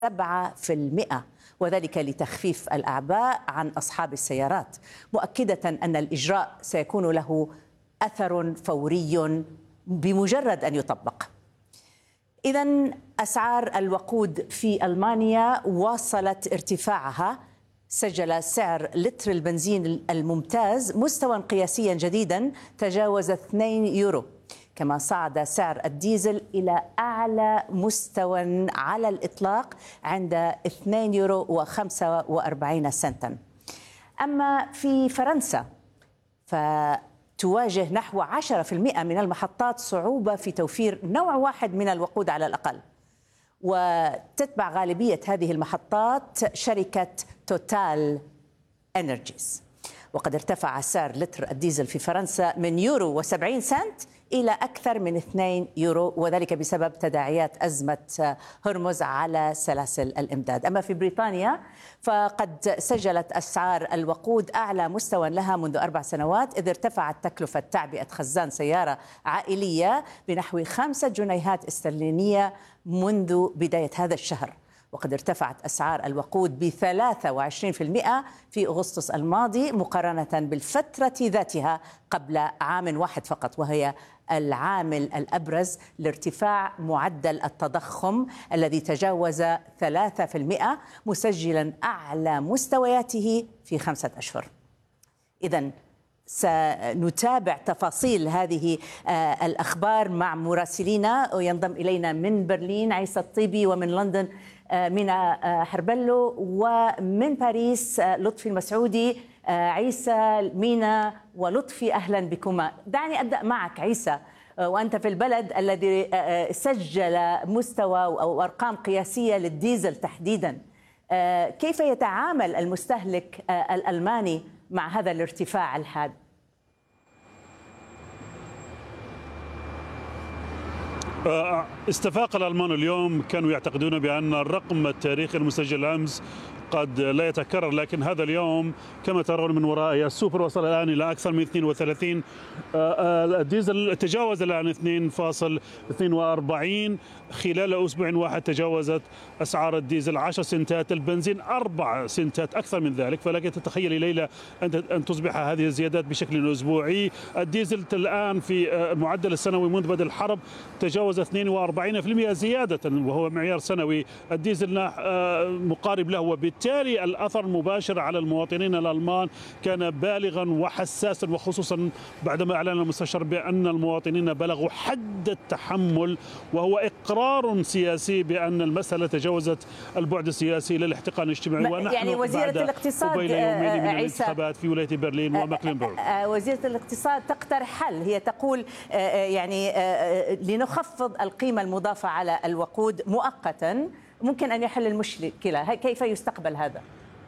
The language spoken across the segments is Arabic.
7%، وذلك لتخفيف الأعباء عن أصحاب السيارات، مؤكدة أن الإجراء سيكون له أثر فوري بمجرد أن يطبق. إذن أسعار الوقود في ألمانيا واصلت ارتفاعها. سجل سعر لتر البنزين الممتاز مستوى قياسيا جديدا تجاوز 2 يورو، كما صعد سعر الديزل إلى أعلى مستوى على الإطلاق عند 2 يورو و45 سنتا. أما في فرنسا فتواجه نحو 10% من المحطات صعوبة في توفير نوع واحد من الوقود على الأقل، وتتبع غالبية هذه المحطات شركة توتال إنرجيز. وقد ارتفع سعر لتر الديزل في فرنسا من يورو و70 سنت إلى أكثر من 2 يورو، وذلك بسبب تداعيات أزمة هرمز على سلاسل الإمداد. أما في بريطانيا فقد سجلت أسعار الوقود أعلى مستوى لها منذ 4 سنوات، إذ ارتفعت تكلفة تعبئة خزان سيارة عائلية بنحو 5 جنيهات استرلينية منذ بداية هذا الشهر. وقد ارتفعت أسعار الوقود ب 23% في أغسطس الماضي مقارنة بالفترة ذاتها قبل عام واحد فقط، وهي العامل الأبرز لارتفاع معدل التضخم الذي تجاوز 3%، مسجلا أعلى مستوياته في 5 أشهر. إذن سنتابع تفاصيل هذه الأخبار مع مراسلينا، وينضم إلينا من برلين عيسى الطيبي، ومن لندن مينا حربلو، ومن باريس لطفي المسعودي. عيسى، مينا ولطفي، أهلا بكما. دعني أبدأ معك عيسى، وأنت في البلد الذي سجل مستوى أو أرقام قياسية للديزل تحديدا. كيف يتعامل المستهلك الألماني مع هذا الارتفاع الحاد؟ استفاق الألمان اليوم، كانوا يعتقدون بأن الرقم التاريخي المسجل أمس قد لا يتكرر، لكن هذا اليوم كما ترون من ورائي السوبر وصل الآن إلى أكثر من 32. الديزل تجاوز الآن 2.42. خلال أسبوع واحد تجاوزت أسعار الديزل 10 سنتات، البنزين 4 سنتات، أكثر من ذلك. فلك تتخيلي ليلى أن تصبح هذه الزيادات بشكل أسبوعي. الديزل الآن في المعدل السنوي منذ بدء الحرب تجاوز 42% زيادة، وهو معيار سنوي. الديزل مقارب له، وبالتالي الأثر المباشر على المواطنين الألمان كان بالغا وحساسا، وخصوصا بعدما أعلن المستشار بأن المواطنين بلغوا حد التحمل، وهو إقرار سياسي بأن المسألة تجاوزت البعد السياسي للاحتقان الاجتماعي. ونحن يعني وزيرة الاقتصاد قبيل يومين من الانتخابات في ولاية برلين ومكلنبورغ، وزيرة الاقتصاد تقترح حل. هي تقول يعني لنخفض القيمة المضافة على الوقود مؤقتا ممكن أن يحل المشكلة. كيف يستقبل هذا؟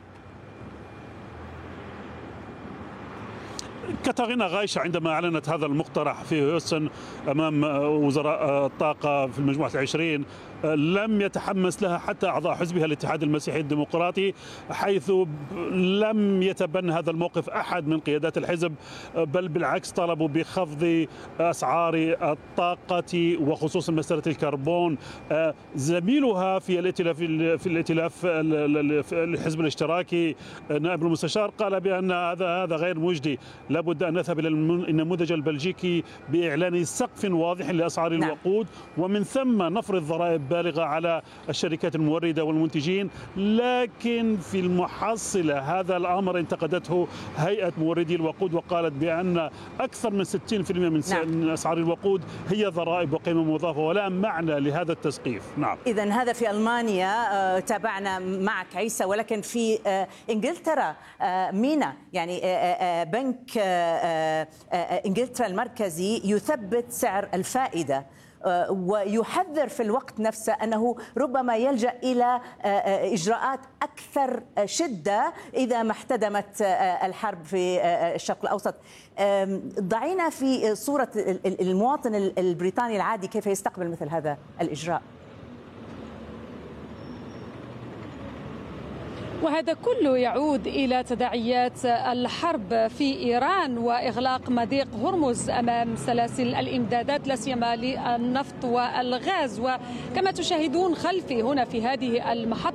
كاتارينا غايشة عندما أعلنت هذا المقترح في هيوستن أمام وزراء الطاقة في المجموعة 20 لم يتحمس لها حتى أعضاء حزبها الاتحاد المسيحي الديمقراطي، حيث لم يتبنى هذا الموقف أحد من قيادات الحزب، بل بالعكس طالبوا بخفض أسعار الطاقة وخصوصا مسألة الكربون. زميلها في الائتلاف الحزب الاشتراكي نائب المستشار قال بأن هذا غير مجدي، لابد أن نذهب إلى النموذج البلجيكي بإعلان سقف واضح لأسعار الوقود، ومن ثم نفرض ضرائب بالغة على الشركات الموردة والمنتجين. لكن في المحصلة هذا الأمر انتقدته هيئة موردي الوقود، وقالت بأن أكثر من 60% من أسعار الوقود هي ضرائب وقيمة مضافة، ولا معنى لهذا التسقيف. نعم، إذن هذا في ألمانيا. تابعنا معك عيسى، ولكن في إنجلترا مينا، يعني بنك إنجلترا المركزي يثبت سعر الفائدة، ويحذر في الوقت نفسه أنه ربما يلجأ إلى إجراءات أكثر شدة إذا ما احتدمت الحرب في الشرق الأوسط. ضعينا في صورة المواطن البريطاني العادي كيف يستقبل مثل هذا الإجراء. وهذا كله يعود إلى تداعيات الحرب في إيران وإغلاق مضيق هرمز أمام سلاسل الإمدادات لا سيما للنفط والغاز. وكما تشاهدون خلفي هنا في هذه المحطة